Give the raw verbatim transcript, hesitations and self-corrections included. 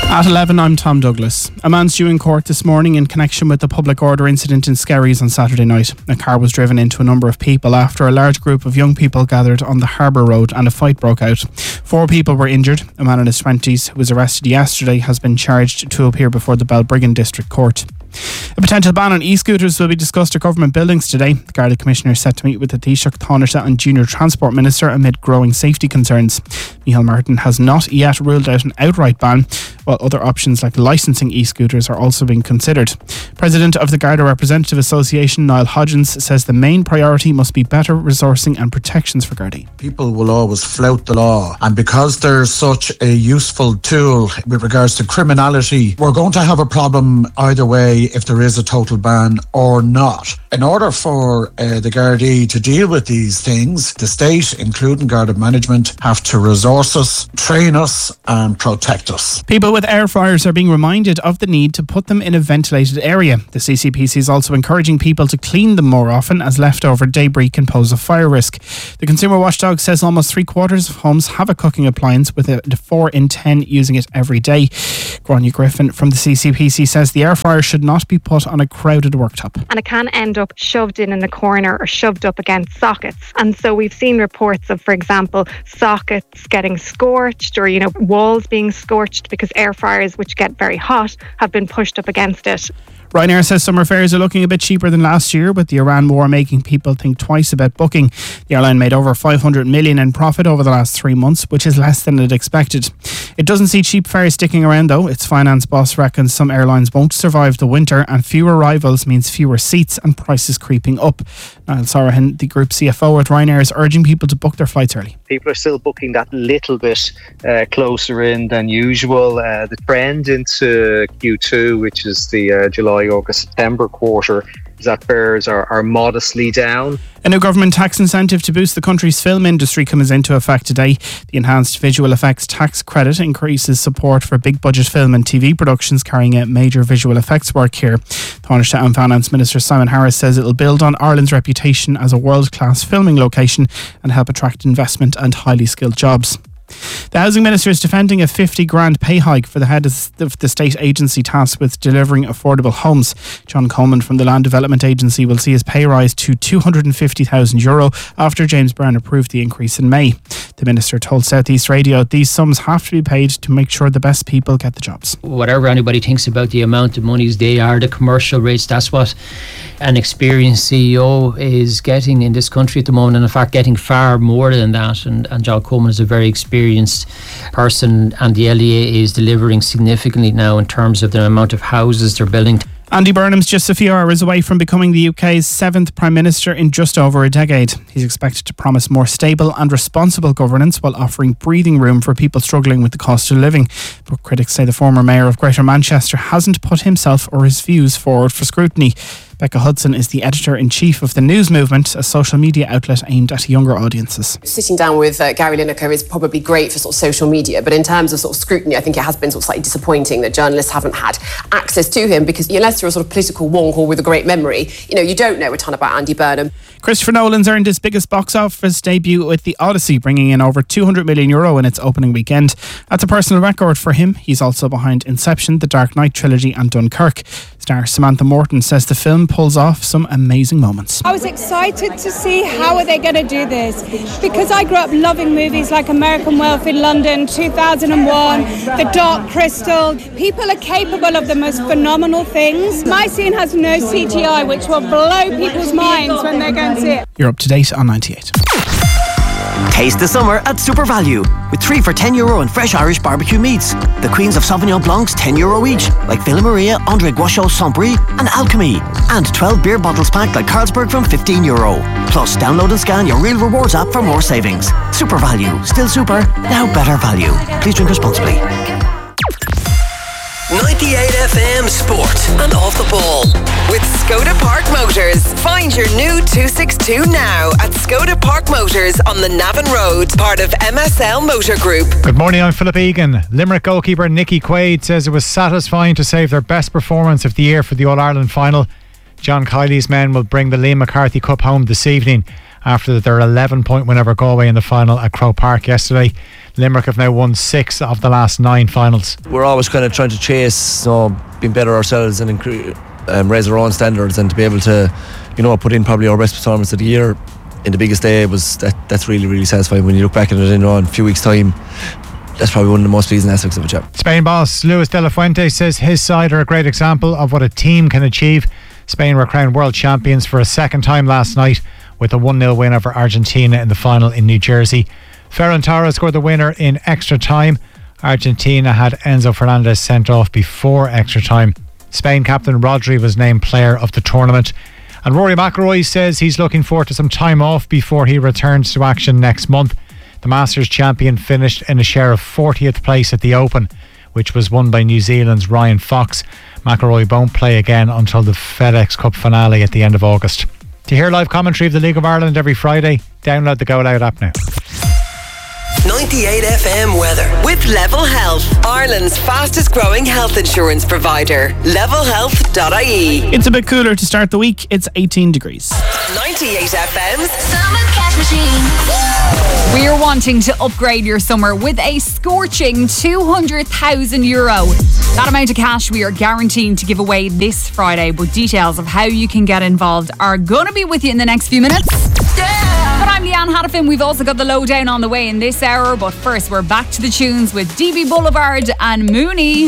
At eleven, I'm Tom Douglas. A man's due in court this morning in connection with the public order incident in Skerries on Saturday night. A car was driven into a number of people after a large group of young people gathered on the Harbour Road and a fight broke out. Four people were injured. A man in his twenties who was arrested yesterday has been charged to appear before the Balbriggan District Court. A potential ban on e-scooters will be discussed at government buildings today. The Garda Commissioner is set to meet with the Taoiseach, Taoiseach and Junior Transport Minister amid growing safety concerns. Micheál Martin has not yet ruled out an outright ban, while other options like licensing e-scooters are also being considered. President of the Garda Representative Association, Niall Hodgins, says the main priority must be better resourcing and protections for Gardaí. People will always flout the law, and because there's such a useful tool with regards to criminality, we're going to have a problem either way if there is a total ban or not. In order for uh, the Gardaí to deal with these things, the state, including Garda management, have to resource us, train us and protect us. People with air fryers are being reminded of the need to put them in a ventilated area. The C C P C is also encouraging people to clean them more often, as leftover debris can pose a fire risk. The Consumer Watchdog says almost three quarters of homes have a cooking appliance, with a four in ten using it every day. Grania Griffin from the C C P C says the air fryer should not be put on a crowded worktop. And it can end up shoved in in the corner or shoved up against sockets. And so we've seen reports of, for example, sockets getting scorched, or, you know, walls being scorched because air fryers, which get very hot, have been pushed up against it. Ryanair says summer fares are looking a bit cheaper than last year, with the Iran war making people think twice about booking. The airline made over five hundred million in profit over the last three months, which is less than it expected. It doesn't see cheap fares sticking around though. Its finance boss reckons some airlines won't survive the winter, and fewer arrivals means fewer seats and prices creeping up. Niall Sorahan, the group C F O at Ryanair, is urging people to book their flights early. People are still booking that little bit uh, closer in than usual. Uh, the trend into Q two, which is the uh, July, August, September quarter, is that fares are, are modestly down. A new government tax incentive to boost the country's film industry comes into effect today. The enhanced visual effects tax credit increases support for big budget film and T V productions carrying out major visual effects work here. Taoiseach and Finance Minister Simon Harris says it will build on Ireland's reputation as a world-class filming location and help attract investment and highly skilled jobs. The Housing Minister is defending a fifty grand pay hike for the head of the state agency tasked with delivering affordable homes. John Coleman from the Land Development Agency will see his pay rise to two hundred fifty thousand euro after James Brown approved the increase in May. The Minister told South East Radio these sums have to be paid to make sure the best people get the jobs. Whatever anybody thinks about the amount of monies, they are the commercial rates. That's what an experienced C E O is getting in this country at the moment, and in fact getting far more than that. And, and John Coleman is a very experienced person, and the L E A is delivering significantly now in terms of the amount of houses they're building. Andy Burnham's just a few hours away from becoming the U K's seventh Prime Minister in just over a decade. He's expected to promise more stable and responsible governance while offering breathing room for people struggling with the cost of living. But critics say the former Mayor of Greater Manchester hasn't put himself or his views forward for scrutiny. Becca Hudson is the editor-in-chief of The News Movement, a social media outlet aimed at younger audiences. Sitting down with uh, Gary Lineker is probably great for sort of social media, but in terms of sort of scrutiny, I think it has been sort of slightly disappointing that journalists haven't had access to him, because unless you're a sort of political wonk or with a great memory, you know, you don't know a ton about Andy Burnham. Christopher Nolan's earned his biggest box office debut with The Odyssey, bringing in over two hundred million euro in its opening weekend. That's a personal record for him. He's also behind Inception, The Dark Knight trilogy and Dunkirk. Star Samantha Morton says the film pulls off some amazing moments. I was excited to see how are they going to do this, because I grew up loving movies like American Wealth in London, two thousand one, The Dark Crystal. People are capable of the most phenomenal things. My scene has no C G I, which will blow people's minds when they go and see it. You're up to date on ninety-eight. Taste the summer at Super Value with three for ten euro and fresh Irish barbecue meats. The Queens of Sauvignon Blancs ten euro each, like Villa Maria, André Guachot, Saint-Brie and Alchemy. And twelve beer bottles packed like Carlsberg from fifteen euro. Plus, download and scan your Real Rewards app for more savings. Super Value. Still super, now better value. Please drink responsibly. ninety-eight F M Sport and Off the Ball with Skoda Park Motors. Find your new two sixty-two now at Skoda Park Motors on the Navan Road, part of M S L Motor Group. Good morning, I'm Philip Egan. Limerick goalkeeper Nicky Quaid says it was satisfying to save their best performance of the year for the All-Ireland final. John Kiley's men will bring the Liam McCarthy Cup home this evening after their eleven point win over Galway in the final at Croke Park yesterday. Limerick have now won six of the last nine finals. We're always kind of trying to chase, you know, being better ourselves and incre- um, raise our own standards, and to be able to, you know, put in probably our best performance of the year in the biggest day was that. That's really, really satisfying when you look back at it in, you know, in a few weeks' time. That's probably one of the most pleasing aspects of a job. Spain boss Luis de la Fuente says his side are a great example of what a team can achieve. Spain were crowned world champions for a second time last night with a one nil win over Argentina in the final in New Jersey. Ferran Torres scored the winner in extra time. Argentina had Enzo Fernandez sent off before extra time. Spain captain Rodri was named player of the tournament. And Rory McIlroy says he's looking forward to some time off before he returns to action next month. The Masters champion finished in a share of fortieth place at the Open, which was won by New Zealand's Ryan Fox. McIlroy won't play again until the FedEx Cup finale at the end of August. To hear live commentary of the League of Ireland every Friday, download the Go Loud app now. ninety-eight F M weather with Level Health, Ireland's fastest growing health insurance provider. level health dot I E. It's a bit cooler to start the week. It's eighteen degrees. ninety-eight F M's Summer Cash Machine. We're wanting to upgrade your summer with a scorching two hundred thousand euro. That amount of cash we are guaranteeing to give away this Friday, but details of how you can get involved are going to be with you in the next few minutes. Yeah. But I'm Leanne Hannafin. We've also got the lowdown on the way in this hour, but first we're back to the tunes with D B Boulevard and Mooney.